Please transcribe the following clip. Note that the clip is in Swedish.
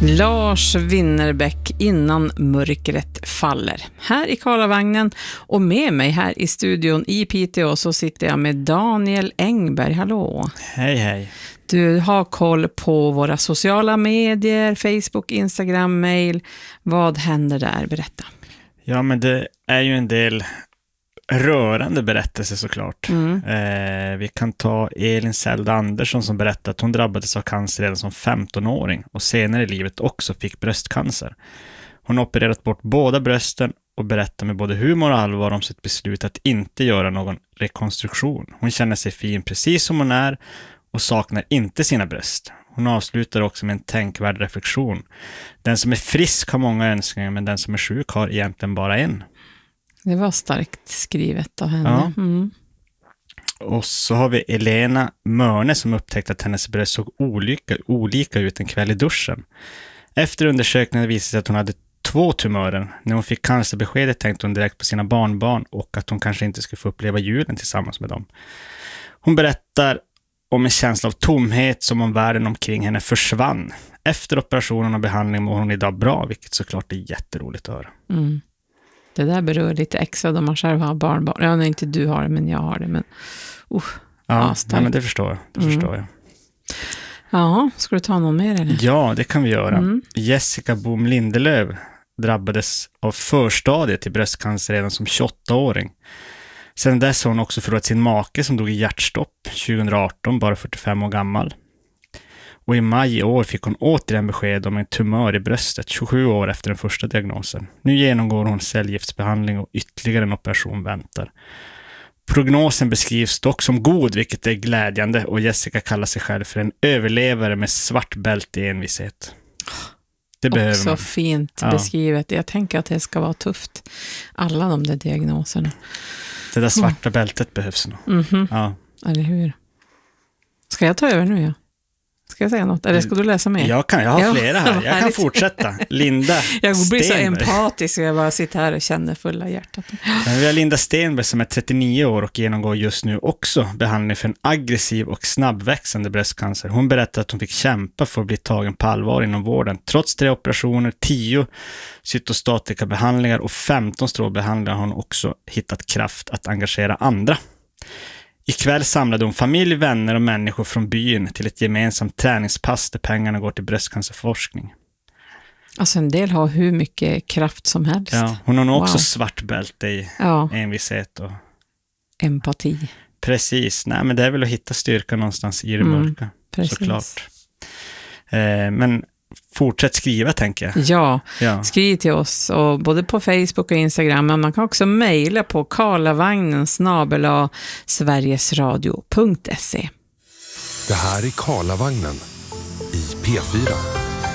Lars Winnerbäck, Innan mörkret faller. Här i Karlavagnen och med mig här i studion i Piteå så sitter jag med Daniel Engberg. Hallå! Hej, hej. Du har koll på våra sociala medier, Facebook, Instagram, mail. Vad händer där? Berätta. Ja, men det är ju en del rörande berättelser såklart. Vi kan ta Elin Zelda Andersson som berättade att hon drabbades av cancer redan som 15-åring och senare i livet också fick bröstcancer. Hon har opererat bort båda brösten och berättar med både humor och allvar om sitt beslut att inte göra någon rekonstruktion. Hon känner sig fin precis som hon är och saknar inte sina bröst. Hon avslutar också med en tänkvärd reflektion. Den som är frisk har många önskningar, men den som är sjuk har egentligen bara en. Det var starkt skrivet av henne. Ja. Och så har vi Elena Mörne som upptäckte att hennes bröst såg olika ut en kväll i duschen. Efter undersökningen visade sig att hon hade 2 tumörer. När hon fick cancerbeskedet tänkte hon direkt på sina barnbarn och att hon kanske inte skulle få uppleva julen tillsammans med dem. Hon berättar om en känsla av tomhet som om världen omkring henne försvann. Efter operationen och behandlingen mår hon idag bra, vilket såklart är jätteroligt att höra. Det där berör lite extra då man själv har barnbarn. Ja, nej, inte du har det, men jag har det. Men, ja, men det förstår jag. Ja, ska du ta någon mer eller? Ja, det kan vi göra. Jessica Bohm Lindelöf drabbades av förstadiet till bröstcancer redan som 28-åring. Sen dess har hon också förlorat sin make som dog i hjärtstopp 2018, bara 45 år gammal. Och i maj i år fick hon återigen besked om en tumör i bröstet 27 år efter den första diagnosen. Nu genomgår hon cellgiftsbehandling och ytterligare en operation väntar. Prognosen beskrivs dock som god, vilket är glädjande, och Jessica kallar sig själv för en överlevare med svart bälte i envishet. Det behöver också man. Fint beskrivet. Jag tänker att det ska vara tufft. Alla de där diagnoserna. Det där svarta bältet behövs nog. Ja. Eller hur? Ska jag ta över nu? Ja? Ska jag säga något? Eller ska du läsa mer? Jag har flera här. Jag kan fortsätta. Linda Jag blir så Stenberg. empatisk och jag bara sitter här och känner fulla hjärtat. Vi har Linda Stenberg som är 39 år och genomgår just nu också behandling för en aggressiv och snabbväxande bröstcancer. Hon berättar att hon fick kämpa för att bli tagen på allvar inom vården. Trots 3 operationer, 10 cytostatika behandlingar och 15 strålbehandlingar har hon också hittat kraft att engagera andra. Ikväll samlade hon familj, vänner och människor från byn till ett gemensamt träningspass där pengarna går till bröstcancerforskning. Alltså en del har hur mycket kraft som helst. Ja, hon har nog också svart bälte i envishet och empati. Precis, nej men det är väl att hitta styrka någonstans i det mörka, såklart. Men fortsätt skriva, tänker jag. Ja, skriv till oss och både på Facebook och Instagram, men man kan också mejla på karlavagnen@sverigesradio.se. Det här är Karlavagnen i P4.